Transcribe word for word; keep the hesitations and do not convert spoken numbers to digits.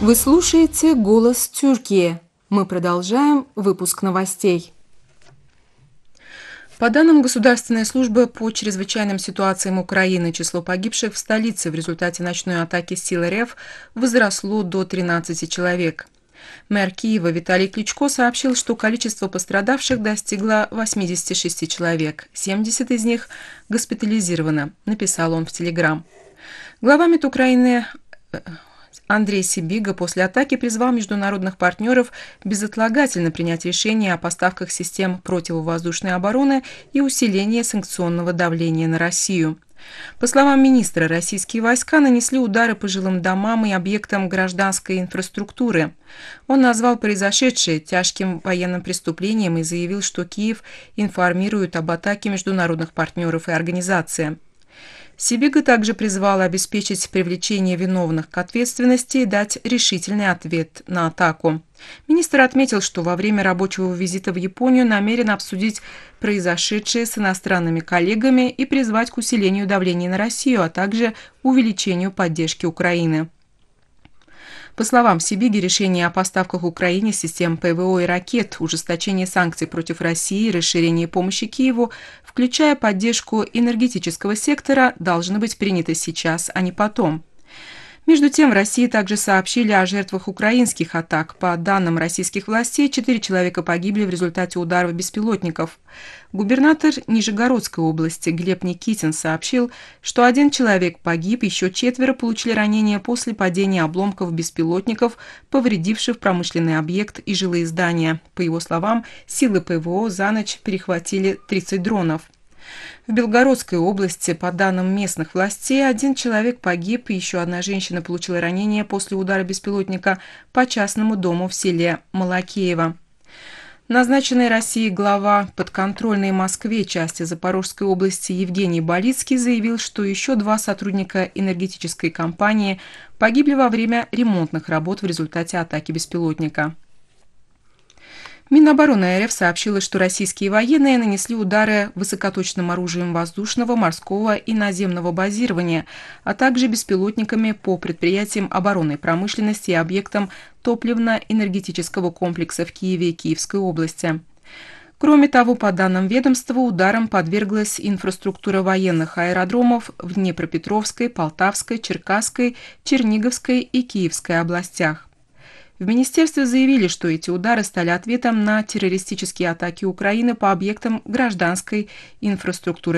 Вы слушаете «Голос Тюркии». Мы продолжаем выпуск новостей. По данным Государственной службы по чрезвычайным ситуациям Украины, число погибших в столице в результате ночной атаки сил РФ возросло до тринадцати человек. Мэр Киева Виталий Кличко сообщил, что количество пострадавших достигло восьмидесяти шести человек, семьдесят из них госпитализировано, написал он в Телеграм. Глава МИД Украины Андрей Сибига после атаки призвал международных партнеров безотлагательно принять решение о поставках систем противовоздушной обороны и усилении санкционного давления на Россию. По словам министра, российские войска нанесли удары по жилым домам и объектам гражданской инфраструктуры. Он назвал произошедшее тяжким военным преступлением и заявил, что Киев информирует об атаке международных партнеров и организаций. Сибига также призвал обеспечить привлечение виновных к ответственности и дать решительный ответ на атаку. Министр отметил, что во время рабочего визита в Японию намерен обсудить произошедшее с иностранными коллегами и призвать к усилению давления на Россию, а также увеличению поддержки Украины. По словам Сибиги, решение о поставках Украине систем ПВО и ракет, ужесточение санкций против России и расширение помощи Киеву, включая поддержку энергетического сектора, должны быть приняты сейчас, а не потом. Между тем, в России также сообщили о жертвах украинских атак. По данным российских властей, четыре человека погибли в результате ударов беспилотников. Губернатор Нижегородской области Глеб Никитин сообщил, что один человек погиб, еще четверо получили ранения после падения обломков беспилотников, повредивших промышленный объект и жилые здания. По его словам, силы ПВО за ночь перехватили тридцать дронов. В Белгородской области, по данным местных властей, один человек погиб, и еще одна женщина получила ранение после удара беспилотника по частному дому в селе Малакеево. Назначенный Россией глава подконтрольной Москве части Запорожской области Евгений Балицкий заявил, что еще два сотрудника энергетической компании погибли во время ремонтных работ в результате атаки беспилотника. Минобороны РФ сообщила, что российские военные нанесли удары высокоточным оружием воздушного, морского и наземного базирования, а также беспилотниками по предприятиям оборонной промышленности и объектам топливно-энергетического комплекса в Киеве и Киевской области. Кроме того, по данным ведомства, ударам подверглась инфраструктура военных аэродромов в Днепропетровской, Полтавской, Черкасской, Черниговской и Киевской областях. В министерстве заявили, что эти удары стали ответом на террористические атаки Украины по объектам гражданской инфраструктуры